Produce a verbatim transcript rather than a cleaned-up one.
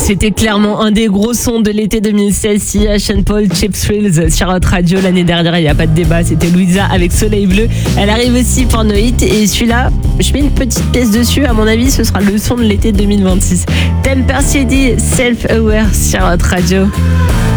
C'était clairement un des gros sons de l'été deux mille seize. Si Sean Paul, Cheap Thrills sur Hot Radio l'année dernière, il n'y a pas de débat. C'était Louisa avec Soleil Bleu. Elle arrive aussi pour No Hit. Et celui-là, je mets une petite pièce dessus. À mon avis, ce sera le son de l'été deux mille vingt-six. Temper City, Self Aware sur Hot Radio.